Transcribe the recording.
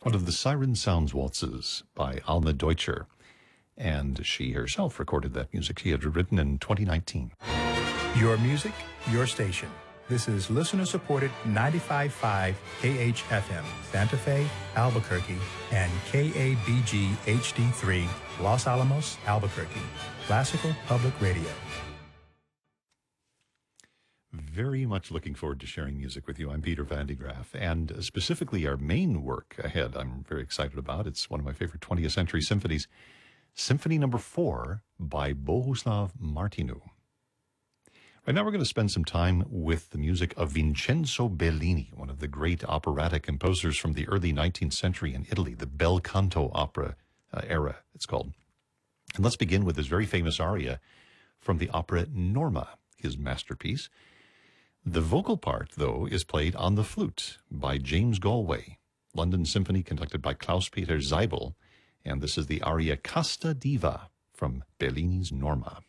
one of the Siren Sounds waltzes by Alma Deutscher. And she herself recorded that music. She had written in 2019. Your music, your station. This is listener-supported 95.5 KHFM, Santa Fe, Albuquerque, and KABG HD3, Los Alamos, Albuquerque. Classical Public Radio. Very much looking forward to sharing music with you. I'm Peter Van de Graaff, and specifically our main work ahead I'm very excited about. It's one of my favorite 20th century symphonies, Symphony No. 4 by Bohuslav Martinu. Right now we're going to spend some time with the music of Vincenzo Bellini, one of the great operatic composers from the early 19th century in Italy, the bel canto opera era, it's called. And let's begin with this very famous aria from the opera Norma, his masterpiece. The vocal part, though, is played on the flute by James Galway, London Symphony conducted by Klaus-Peter Zeibel, and this is the aria Casta Diva from Bellini's Norma.